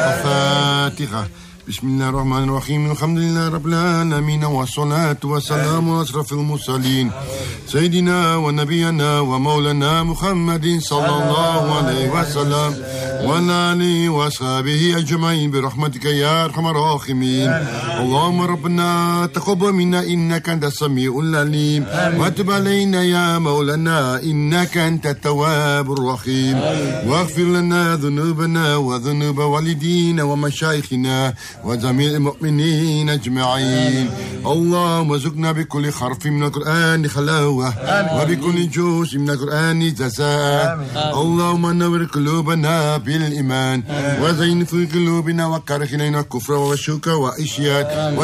الفاتحة. بسم الله الرحمن الرحيم. الحمد لله رب العالمين، والصلاة والسلام على أشرف المرسلين سيدنا ونبينا ومولانا محمد صلى الله عليه وسلم وعلى آله وصحبه أجمعين برحمتك يا أرحم الراحمين. اللهم ربنا تقبل منا إنك أنت السميع العليم، وتب علينا يا مولانا إنك أنت التواب الرحيم، واغفر لنا ذنوبنا وذنوب والدينا ومشايخنا وجميع المؤمنين أجمعين. اللهم ارزقنا بكل حرف من القرآن حلاوة، وبكل جزء من القرآن جزاء. اللهم نور قلوبنا بالإيمان، وزين في قلوبنا وكره إلينا الكفر والشرك والعصيان،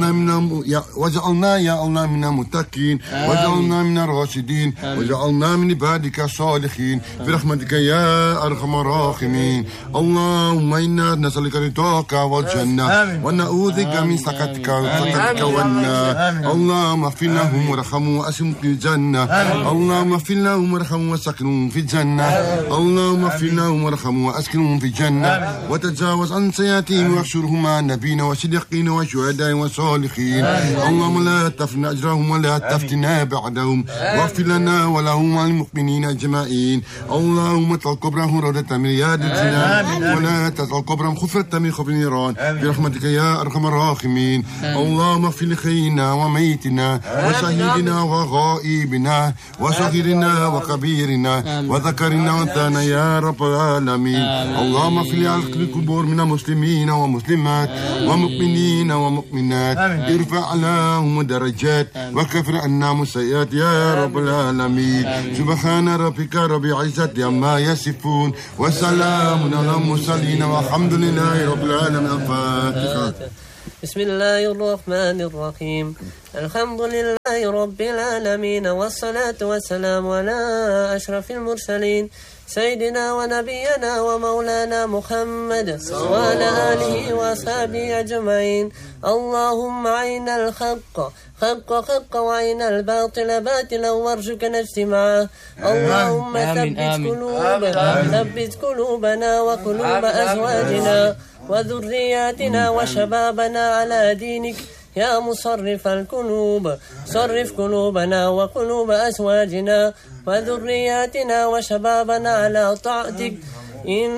وجعلنا يا الله من المتقين، وجعلنا من الراشدين، وجعلنا من عبادك الصالحين برحمتك يا أرحم الراحمين. اللهم إنا نسألك رضاك والجنة، ونعوذ بك من سخطك والنار. اللهم اغفر لهم وارحمهم واسكنهم في الجنة. اللهم اغفر لهم وارحمهم واسكنهم في الجنة. اللهم اغفر لهم وارحمهم واسكنهم في الجنة، وتجاوز عن سيئاتهم واحشرهم مع النبيين والصديقين والشهداء والصالحين. اللهم لا تفتنا أجرهم ولا تفتنا بعدهم، واغفر لنا ولهم والمؤمنين أجمعين. اللهم اجعل قبرهم روضة من رياض الجنان، ولا تجعل قبرهم حفرة من حفر النيران برحمتك يا أرحم الراحمين. اللهم اغفر لحينا وميتنا وشهيدنا وغائبنا وصغيرنا وكبيرنا وذكرنا وانثانا يا رب العالمين. اللهم اغفر لأهل القبور من المسلمين ومسلمات ومؤمنين ومؤمنات، ارفع لهم درجات وكفر عنهم السيئات يا رب العالمين. سبحان ربك رب العزة عما يصفون، وسلام على المرسلين، والحمد لله رب العالمين. الفاتحة. بسم الله الرحمن الرحيم. الحمد لله رب العالمين، والصلاة والسلام على أشرف المرسلين سيدنا ونبينا ومولانا محمد وعلى آله وصحبه أجمعين. اللهم عين الحق حق حق وعين الباطل باطلا، وارزقنا اجتماعه. اللهم ثبت قلوبنا وقلوب أزواجنا وذرياتنا وشبابنا على دينك يا مصرف القلوب. صرف قلوبنا وقلوب أزواجنا وذرياتنا وشبابنا على طاعتك.